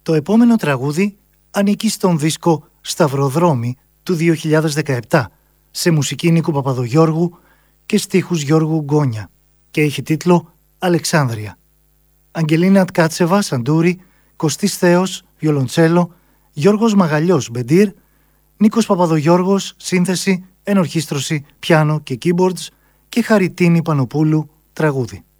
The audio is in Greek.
Το επόμενο τραγούδι ανήκει στον δίσκο «Σταυροδρόμι» του 2017, σε μουσική Νίκου Παπαδογιώργου και στίχους Γιώργου Γκόνια και έχει τίτλο «Αλεξάνδρεια». Αγγελίνα Τκάτσεβα, σαντούρι, Κωστής Θέος, βιολοντσέλο, Γιώργος Μαγαλιός, μπεντήρ, Νίκος Παπαδογιώργος, σύνθεση, ενορχήστρωση, πιάνο και keyboards και Χαριτίνη Πανοπούλου, τραγούδι.